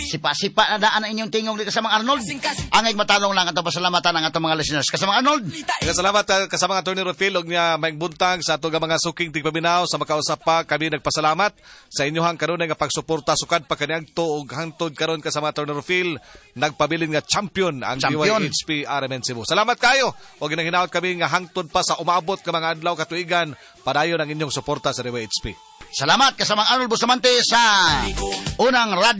Sipa-sipa na daan ang inyong tingog di kasamang Arnold. Angay matalong lang atong pasalamatan ang atong mga listeners. Kasamang Arnold. Salamat kasamang Atty. Rodfield og nga maing buntag sa atong mga suking tigpaminaw sa makausap pa kami nagpasalamat sa inyohang kanunay nga pagsuporta sukad pa kaniadto og hangtod karon kasamang Atty. Rodfield nagpabilin nga champion ang DYHP RMN Cebu. Salamat kayo og ginahinaot kami nga hangtod pa sa umabot ka mga adlaw katuigan padayon ang inyong suporta sa DYHP. Salamat kasamang Arnold Bustamante sa unang radio